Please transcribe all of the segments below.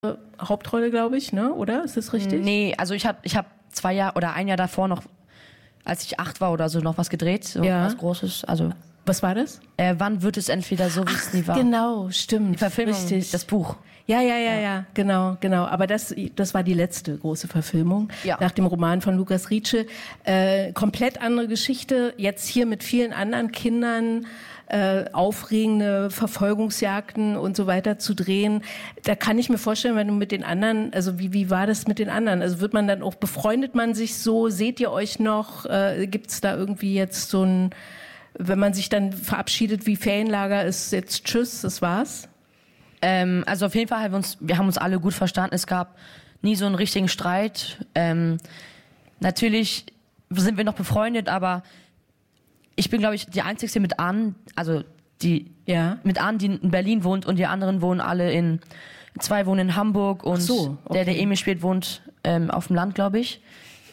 Hauptrolle, glaube ich, ne? Oder? Ist das richtig? Nee, also ich hab 2 Jahre oder ein Jahr davor noch, als ich 8 war oder so, noch was gedreht. So was Großes. Also. Was war das? Wann wird es entweder so, wie es nie war? Genau, stimmt. Die Verfilmung, richtig. das Buch. Ja, genau. Aber das war die letzte große Verfilmung nach dem Roman von Lukas Rietsche. Komplett andere Geschichte. Jetzt hier mit vielen anderen Kindern aufregende Verfolgungsjagden und so weiter zu drehen. Da kann ich mir vorstellen, wenn du mit den anderen, also wie war das mit den anderen? Also wird man dann auch, befreundet man sich so? Seht ihr euch noch? Gibt's da irgendwie jetzt so ein, wenn man sich dann verabschiedet wie Ferienlager, ist jetzt tschüss, das war's? Also auf jeden Fall wir haben uns alle gut verstanden. Es gab nie so einen richtigen Streit. Natürlich sind wir noch befreundet, aber ich bin, glaube ich, die Einzige mit Ann, also die in Berlin wohnt und die anderen wohnen alle 2 wohnen in Hamburg und der Emil spielt, wohnt auf dem Land, glaube ich.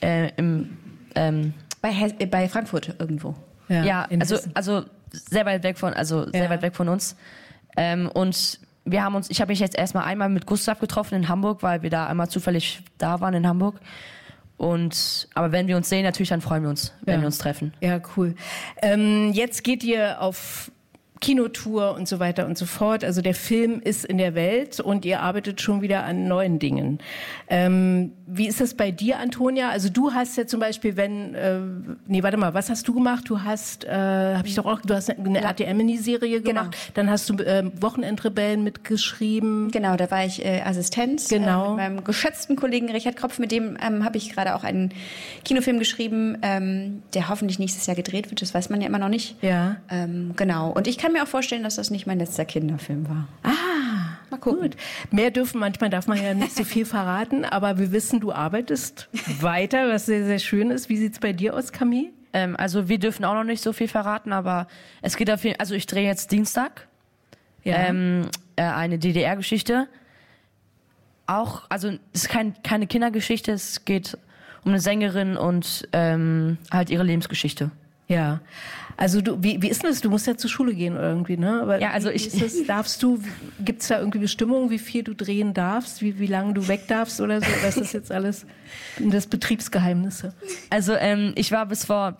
Bei Frankfurt irgendwo. Ja, also sehr weit weg von uns. Und ich habe mich jetzt erstmal einmal mit Gustav getroffen in Hamburg, weil wir da einmal zufällig da waren in Hamburg. Aber wenn wir uns sehen, natürlich, dann freuen wir uns, wenn wir uns treffen. Ja, cool. Jetzt geht ihr auf Kinotour und so weiter und so fort. Also der Film ist in der Welt und ihr arbeitet schon wieder an neuen Dingen. Wie ist das bei dir, Antonia? Also du hast ja zum Beispiel, was hast du gemacht? Du hast, du hast eine RTL-Miniserie gemacht. Genau. Dann hast du Wochenendrebellen mitgeschrieben. Genau, da war ich Assistenz mit meinem geschätzten Kollegen Richard Kropf. Mit dem habe ich gerade auch einen Kinofilm geschrieben, der hoffentlich nächstes Jahr gedreht wird. Das weiß man ja immer noch nicht. Ja. Genau. Und ich kann mir auch vorstellen, dass das nicht mein letzter Kinderfilm war. Mal gucken. Gut. Manchmal darf man ja nicht so viel verraten, aber wir wissen, du arbeitest weiter, was sehr, sehr schön ist. Wie sieht's bei dir aus, Camille? Also wir dürfen auch noch nicht so viel verraten, aber es geht auf jeden Fall, also ich drehe jetzt Dienstag eine DDR-Geschichte. Auch, also es ist keine Kindergeschichte, es geht um eine Sängerin und halt ihre Lebensgeschichte. Ja, also wie ist denn das? Du musst ja zur Schule gehen irgendwie, ne? Aber ja, also gibt's da irgendwie Bestimmungen, wie viel du drehen darfst, wie lange du weg darfst oder so? Oder ist das jetzt alles das Betriebsgeheimnisse? Also ich war bis vor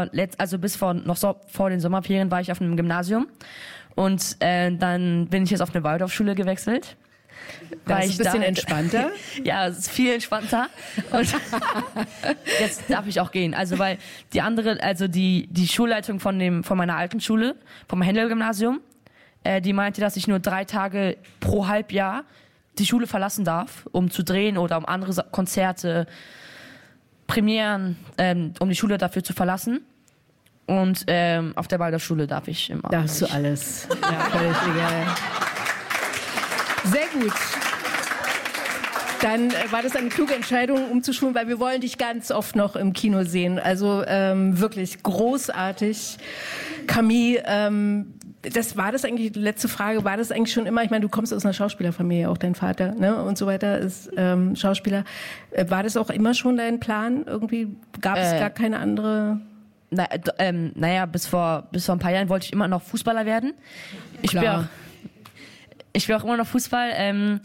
den Sommerferien war ich auf einem Gymnasium und dann bin ich jetzt auf eine Waldorfschule gewechselt. Das ist ein bisschen entspannter. Ja, es ist viel entspannter. Und jetzt darf ich auch gehen. Also weil die Schulleitung von meiner alten Schule, vom Händel-Gymnasium, die meinte, dass ich nur 3 Tage pro Halbjahr die Schule verlassen darf, um zu drehen oder um andere Konzerte, Premieren, um die Schule dafür zu verlassen. Und auf der Waldorfschule darf ich immer. Darfst du alles. Ja, völlig egal. Sehr gut. Dann war das eine kluge Entscheidung, umzuschulen, weil wir wollen dich ganz oft noch im Kino sehen. Also wirklich großartig. Camille, war das eigentlich, die letzte Frage, war das eigentlich schon immer, ich meine, du kommst aus einer Schauspielerfamilie, auch dein Vater, ne, und so weiter ist Schauspieler. War das auch immer schon dein Plan? Irgendwie gab es gar keine andere... bis vor ein paar Jahren wollte ich immer noch Fußballer werden. Ich spiele auch immer noch Fußball.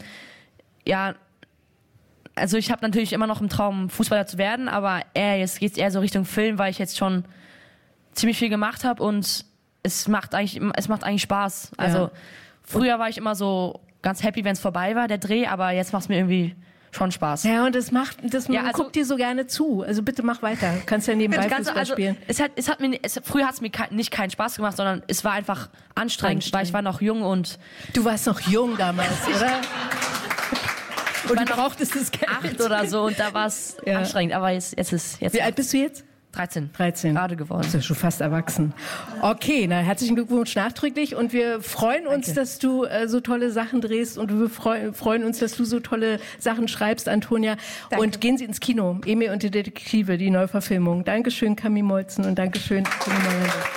Also ich habe natürlich immer noch im Traum, Fußballer zu werden, aber jetzt geht's eher so Richtung Film, weil ich jetzt schon ziemlich viel gemacht habe und es macht eigentlich Spaß. Also früher war ich immer so ganz happy, wenn es vorbei war, der Dreh, aber jetzt macht's mir irgendwie schon Spaß. Ja, und guckt dir so gerne zu. Also bitte mach weiter. Kannst ja nebenbei Fußball spielen. Früher hat es mir nicht keinen Spaß gemacht, sondern es war einfach anstrengend, weil ich war noch jung und... Du warst noch jung damals, oder? Und du brauchtest das Geld. 8 oder so und da war es anstrengend. Aber jetzt ist... Wie alt bist du jetzt? 13. Gerade geworden. Das ist ja schon fast erwachsen. Okay, herzlichen Glückwunsch nachträglich und wir freuen uns, dass du so tolle Sachen drehst und wir freuen uns, dass du so tolle Sachen schreibst, Antonia. Danke. Und gehen Sie ins Kino. Emil und die Detektive, die Neuverfilmung. Dankeschön, Camille Molzen und Dankeschön, Camille Molzen.